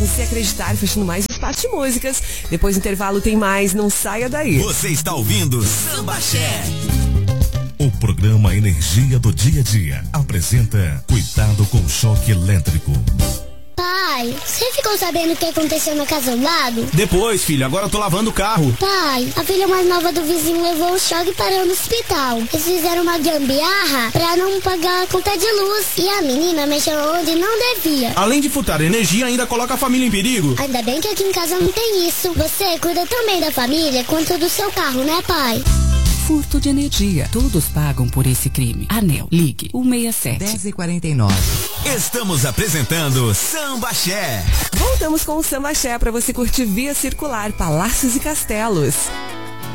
Se acreditar, fechando mais espaço de músicas. Depois do intervalo tem mais, não saia daí. Você está ouvindo Sambaxé. O programa Energia do Dia a Dia apresenta Cuidado com Choque Elétrico. Pai, você ficou sabendo o que aconteceu na casa do lado? Depois, filho, agora eu tô lavando o carro. Pai, a filha mais nova do vizinho levou um choque e parou no hospital. Eles fizeram uma gambiarra pra não pagar a conta de luz. E a menina mexeu onde não devia. Além de furtar energia, ainda coloca a família em perigo. Ainda bem que aqui em casa não tem isso. Você cuida também da família quanto do seu carro, né, pai? Furto de energia. Todos pagam por esse crime. ANEEL, ligue 167. 10h49. Estamos apresentando Sambaxé. Voltamos com o Sambaxé para você curtir Via Circular, Palácios e Castelos.